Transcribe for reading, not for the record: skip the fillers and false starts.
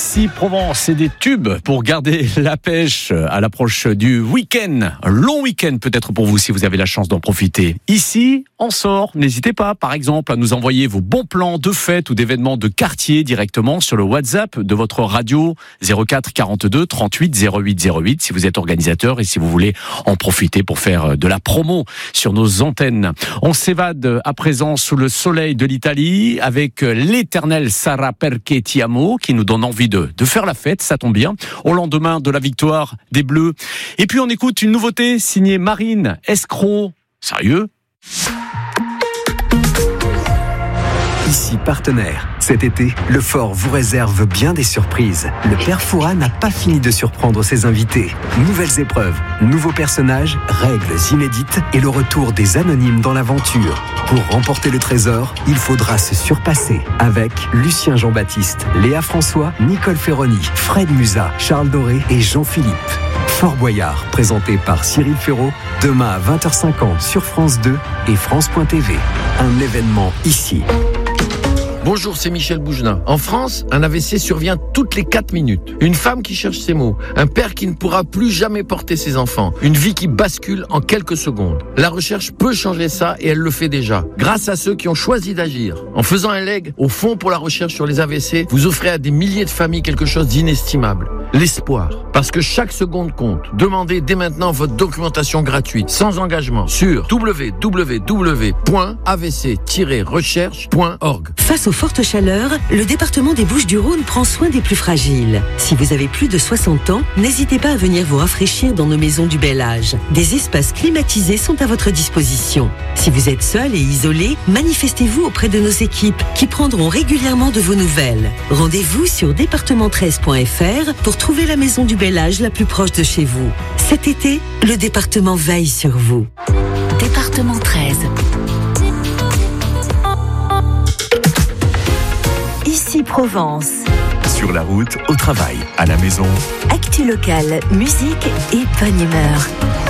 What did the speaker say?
Ici Provence, c'est des tubes pour garder la pêche à l'approche du week-end. Un long week-end peut-être pour vous si vous avez la chance d'en profiter. Ici, on sort. N'hésitez pas, par exemple, à nous envoyer vos bons plans de fêtes ou d'événements de quartier directement sur le WhatsApp de votre radio 04 42 38 08 08 si vous êtes organisateur et si vous voulez en profiter pour faire de la promo sur nos antennes. On s'évade à présent sous le soleil de l'Italie avec l'éternel Sarà perché ti amo qui nous donne envie de faire la fête, ça tombe bien, au lendemain de la victoire des Bleus. Et puis on écoute une nouveauté signée Marine Escroc. Sérieux ? Ici Partenaire. Cet été, le Fort vous réserve bien des surprises. Le Père Fouras n'a pas fini de surprendre ses invités. Nouvelles épreuves, nouveaux personnages, règles inédites et le retour des anonymes dans l'aventure. Pour remporter le trésor, il faudra se surpasser. Avec Lucien Jean-Baptiste, Léa François, Nicole Ferroni, Fred Musa, Charles Doré et Jean-Philippe. Fort Boyard, présenté par Cyril Ferraud, demain à 20h50 sur France 2 et France.tv. Un événement ici. Bonjour, c'est Michel Bougenin. En France, un AVC survient toutes les 4 minutes. Une femme qui cherche ses mots. Un père qui ne pourra plus jamais porter ses enfants. Une vie qui bascule en quelques secondes. La recherche peut changer ça et elle le fait déjà. Grâce à ceux qui ont choisi d'agir. En faisant un leg au Fonds pour la recherche sur les AVC, vous offrez à des milliers de familles quelque chose d'inestimable. L'espoir. Parce que chaque seconde compte. Demandez dès maintenant votre documentation gratuite, sans engagement, sur www.avc-recherche.org. Face aux fortes chaleurs, le département des Bouches-du-Rhône prend soin des plus fragiles. Si vous avez plus de 60 ans, n'hésitez pas à venir vous rafraîchir dans nos maisons du bel âge. Des espaces climatisés sont à votre disposition. Si vous êtes seul et isolé, manifestez-vous auprès de nos équipes qui prendront régulièrement de vos nouvelles. Rendez-vous sur département13.fr pour trouver la maison du bel âge la plus proche de chez vous. Cet été, le département veille sur vous. Département 13. Ici Provence. Sur la route, au travail, à la maison. Actu locale, musique et bonne humeur.